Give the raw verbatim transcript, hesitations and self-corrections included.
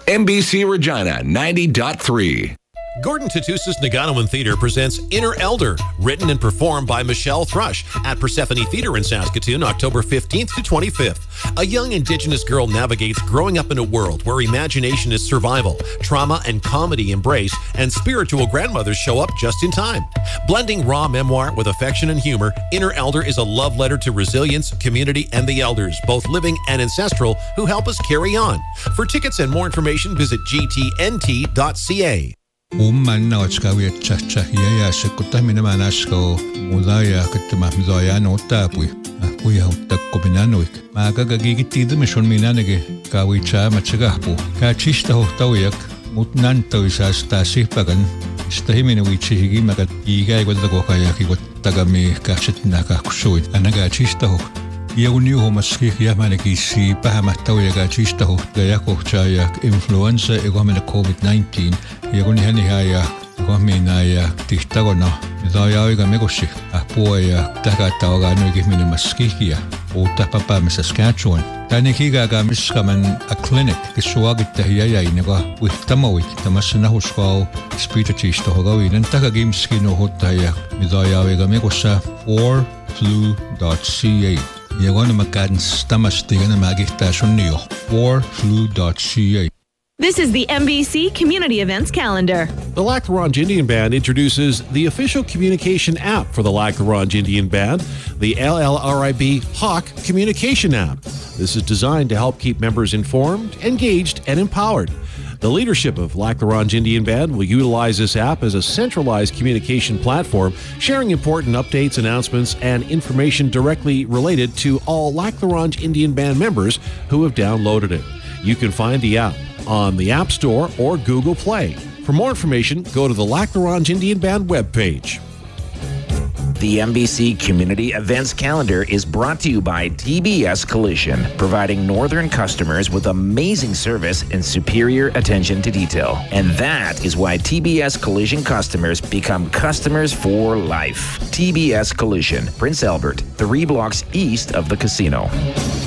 M B C Regina ninety point three. Gordon Tatusis Naganoan Theatre presents Inner Elder, written and performed by Michelle Thrush at Persephone Theatre in Saskatoon, October fifteenth to twenty-fifth. A young Indigenous girl navigates growing up in a world where imagination is survival, trauma and comedy embrace, and spiritual grandmothers show up just in time. Blending raw memoir with affection and humor, Inner Elder is a love letter to resilience, community, and the elders, both living and ancestral, who help us carry on. For tickets and more information, visit g t n t dot c a. Umman ochkawi chacha ya shikota minama nashko mudaya katma mudaya no tapui apuy hautak kominanoik magagagigiti de mishon minanege kawi cha machagapu ka chista hotawiak mutnanto isasta sipagan stahimine wichigi magat iga igwadago kaya kigotagami kachitnaka kushuit anaga chista ho Yauniu homaski yamanaki si pahamatawi ga chista ho gayako chaya influenza egomena COVID nineteen Yaguni Hanihaya, Gominaya, Tihtagona, Dayaga Megoshi, Apoya, Takataga, give me the Maskikia, or Tapapa, Saskatchewan. Tanikiga Miskaman, a clinic, Kiswagita Yaya, with Tamawik, Tamasanahusko, Spiritus to Hogawin, and Takagimski no Hotaya, Dayaga Megosa, or flu dot c a. Yagona Makans, Tamastigana Magita Shunio, or flu dot c a. This is the M B C Community Events Calendar. The Lac La Ronge Indian Band introduces the official communication app for the Lac La Ronge Indian Band, the L L R I B Hawk Communication App. This is designed to help keep members informed, engaged, and empowered. The leadership of Lac La Ronge Indian Band will utilize this app as a centralized communication platform, sharing important updates, announcements, and information directly related to all Lac La Ronge Indian Band members who have downloaded it. You can find the app on the App Store or Google Play. For more information, go to the Lac La Ronge Indian Band webpage. The M B C Community Events Calendar is brought to you by T B S Collision, providing northern customers with amazing service and superior attention to detail. And that is why T B S Collision customers become customers for life. T B S Collision, Prince Albert, three blocks east of the casino.